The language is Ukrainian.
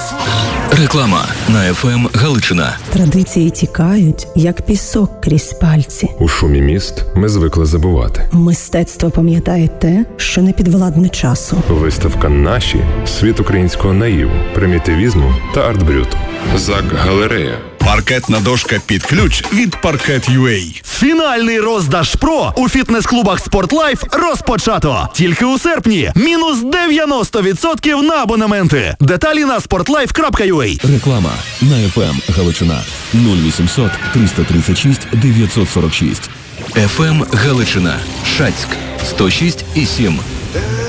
Реклама на ФМ Галичина. Традиції тікають, як пісок крізь пальці. У шумі міст ми звикли забувати. Мистецтво пам'ятає те, що не підвладне часу. Виставка «Наші» – світ українського наїву, примітивізму та арт-брюту. ЗАГ-галерея. Паркетна дошка під ключ від Parket.ua. Фінальний роздаж ПРО у фітнес-клубах «Спортлайф» розпочато. Тільки у серпні. Мінус 90% на абонементи. Деталі на sportlife.ua. Реклама на ФМ Галичина. 0800 336 946. ФМ Галичина. Шацьк. 106,7.